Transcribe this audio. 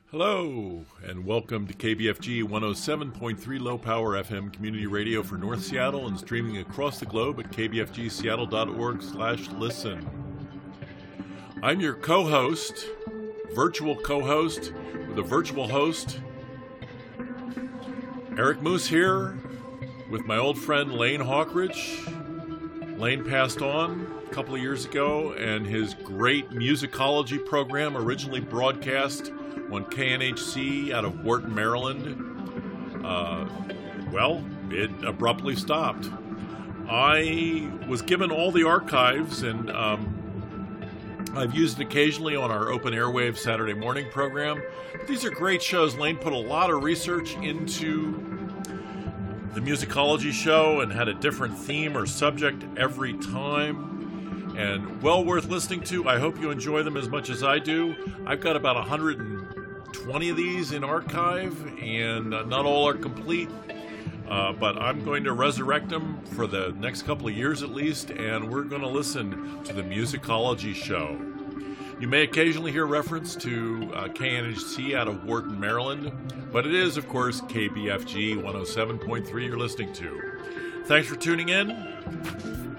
Hello, and welcome to KBFG 107.3 Low Power FM Community Radio for North Seattle and streaming across the globe at kbfgseattle.org/listen. I'm your co-host, virtual co-host with a virtual host, Eric Moose here with my old friend Lane Hawkridge. Lane passed on a couple of years ago, and his great musicology program, originally broadcast on KNHC out of Wharton, Maryland, it abruptly stopped. I was given all the archives, and I've used it occasionally on our Open Airwaves Saturday morning program. But these are great shows. Lane put a lot of research into the musicology show and had a different theme or subject every time, and well worth listening to. I hope you enjoy them as much as I do. I've got about 120 of these in archive, and not all are complete, but I'm going to resurrect them for the next couple of years at least, and we're going to listen to the musicology show. You may occasionally hear reference to KNHC out of Wharton, Maryland, but it is, of course, KBFG 107.3 you're listening to. Thanks for tuning in.